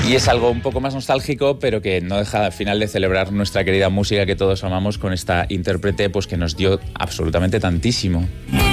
Y es algo un poco más nostálgico, pero que no deja al final de celebrar nuestra querida música que todos amamos con esta intérprete pues que nos dio absolutamente tantísimo.